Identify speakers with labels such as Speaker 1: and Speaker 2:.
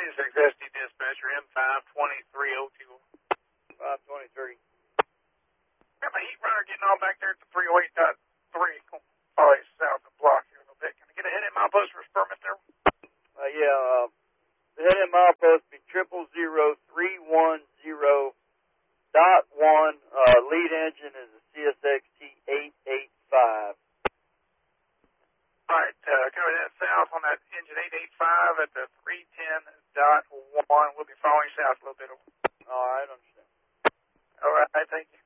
Speaker 1: 26 SD dispatcher, M52302.
Speaker 2: 523.
Speaker 1: Got my heat runner getting on back there at the 308.3, probably south of the block here a little bit. Can I get a head in milepost for his permit there?
Speaker 2: The head in milepost be 000310.1. Lead engine is a CSXT 885.
Speaker 1: All right, cover that south on that engine 885 at the 310.1. We'll be following south a little bit.
Speaker 2: All right, understand.
Speaker 1: All right, thank you.